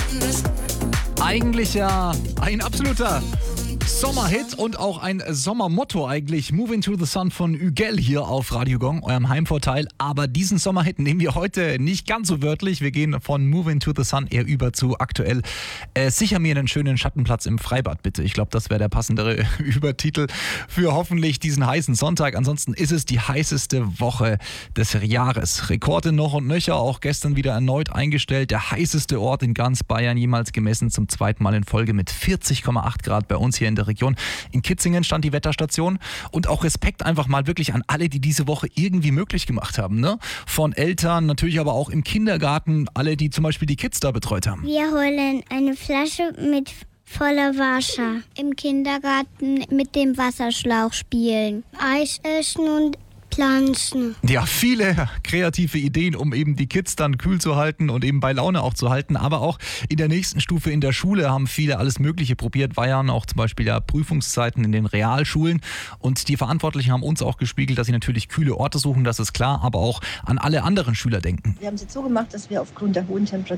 Eigentlich ja ein absoluter Sommerhit und auch ein Sommermotto eigentlich. Move into the Sun von Ügel hier auf Radio Gong, eurem Heimvorteil. Aber diesen Sommerhit nehmen wir heute nicht ganz so wörtlich. Wir gehen von Move into the Sun eher über zu aktuell sicher mir einen schönen Schattenplatz im Freibad, bitte. Ich glaube, das wäre der passendere Übertitel für hoffentlich diesen heißen Sonntag. Ansonsten ist es die heißeste Woche des Jahres. Rekorde noch und nöcher, auch gestern wieder erneut eingestellt. Der heißeste Ort in ganz Bayern jemals gemessen, zum zweiten Mal in Folge mit 40,8 Grad bei uns hier in der Region. In Kitzingen stand die Wetterstation und auch Respekt einfach mal wirklich an alle, die diese Woche irgendwie möglich gemacht haben. Ne? Von Eltern, natürlich aber auch im Kindergarten, alle, die zum Beispiel die Kids da betreut haben. Wir holen eine Flasche mit voller Wasser. Im Kindergarten mit dem Wasserschlauch spielen. Eis essen und Pflanzen. Ja, viele kreative Ideen, um eben die Kids dann kühl zu halten und eben bei Laune auch zu halten. Aber auch in der nächsten Stufe in der Schule haben viele alles Mögliche probiert. War ja auch zum Beispiel ja Prüfungszeiten in den Realschulen. Und die Verantwortlichen haben uns auch gespiegelt, dass sie natürlich kühle Orte suchen, das ist klar, aber auch an alle anderen Schüler denken. Wir haben es jetzt so gemacht, dass wir aufgrund der hohen Temperatur